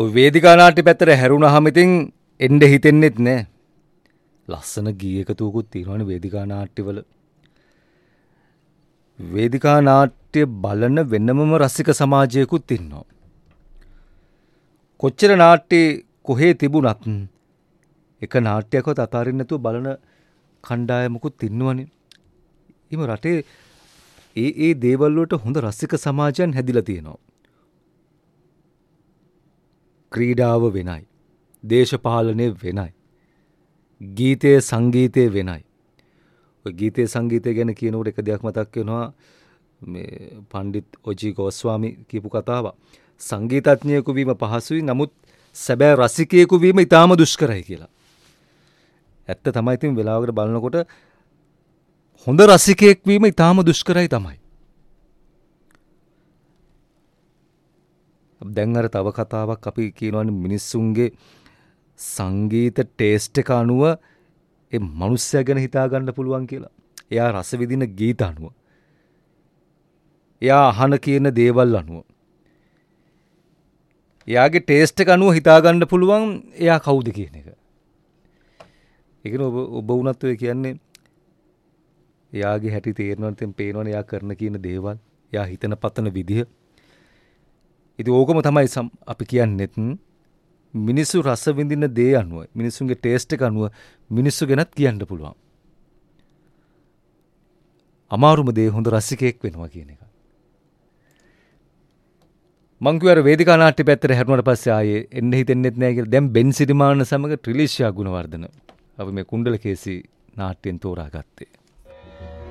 ඔය වේදිකා නාට්‍ය පැත්තට හැරුණාම ඉතින් එන්න හිතෙන්නෙත් නෑ. ලස්සන ගී එකතුවකුත් තියෙනවනේ වේදිකා නාට්‍යවල. වේදිකා නාට්‍ය බලන වෙනමම රසික සමාජයකුත් ඉන්නවා. කොච්චර නාට්‍ය කොහේ තිබුණත් එක නාට්‍යයක්වත් අතාරින්න නැතුව බලන කණ්ඩායමකුත් ඉන්නවනේ. ඊම රටේ ඒ දේවල් වලට හොඳ රසික සමාජයන් හැදිලා තියෙනවා. ක්‍රීඩාව වෙනයි. දේශපාලනය වෙනයි. ගීතය සංගීතය වෙනයි. ඔය ගීතය සංගීතය ගැන කියනකොට එක දෙයක් මතක් වෙනවා මේ පණ්ඩිත් ඔජී ගෝස්වාමි කියපු කතාව. සංගීතඥයෙකු වීම පහසුයි නමුත් සැබෑ රසිකයෙකු වීම ඉතාම දුෂ්කරයි කියලා. ඇත්ත තමයි. ඉතින් වෙලාවකට බලනකොට හොඳ රසිකයෙක් වීම ඉතාම දුෂ්කරයි තමයි. දැන් අර තව කතාවක් අපි කියනවානේ මිනිස්සුන්ගේ සංගීත ටේස්ට් එක අනුව ඒ මනුස්සයා ගැන හිතා ගන්න පුළුවන් කියලා. එයා රස විඳින ගීත අනුව. එයා අහන කියන දේවල් අනුව. එයාගේ ටේස්ට් එක අනුව හිතා ගන්න පුළුවන් එයා කවුද කියන එක. ඒක නේ ඔබ වුණත් ඔය කියන්නේ එයාගේ හැටි තේරෙනවා නම් පේනවනේ එයා කරන කියන දේවල්. එයා හිතන පතන විදිහ. ඉතින් ඕකම තමයි අපි කියන්නේත් මිනිස්සු රස විඳින දේ අනුව මිනිස්සුන්ගේ ටේස්ට් එක අනුව මිනිස්සු ගැනත් කියන්න පුළුවන්. අමාරුම දේ හොඳ රසිකයෙක් වෙනවා කියන එක. මං කිව්වා අර වේදිකා නාට්‍ය පැත්තට හැරුණාට පස්සේ ආයේ එන්න හිතෙන්නෙත් නැහැ කියලා. දැන් බෙන් සිරිමාන සමග ට්‍රිලිෂා ගුණවර්ධන අපි මේ කුණ්ඩලකේසි නාට්‍යයෙන් තෝරාගත්තේ.